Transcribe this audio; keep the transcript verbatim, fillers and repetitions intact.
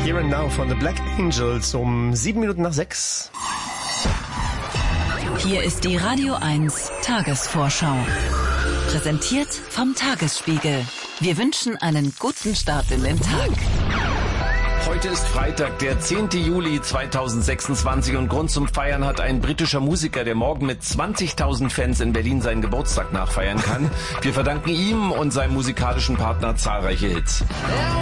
Here and Now von The Black Angels um sieben Minuten nach sechs. Hier ist die Radio eins Tagesvorschau. Präsentiert vom Tagesspiegel. Wir wünschen einen guten Start in den Tag. Heute ist Freitag, der zehnte Juli zweitausendsechsundzwanzig und Grund zum Feiern hat ein britischer Musiker, der morgen mit zwanzigtausend Fans in Berlin seinen Geburtstag nachfeiern kann. Wir verdanken ihm und seinem musikalischen Partner zahlreiche Hits.